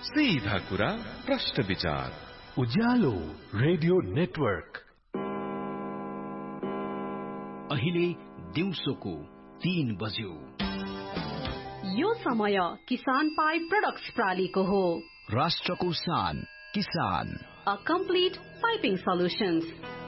सीधा कुरा प्रश्न विचार उज्यालो रेडियो नेटवर्क। अहिले दिउँसोको 3 बज्यो। यो समय किसान पाइप प्रोडक्ट्स प्रालीको हो। राष्ट्रको शान किसान। A complete piping solutions.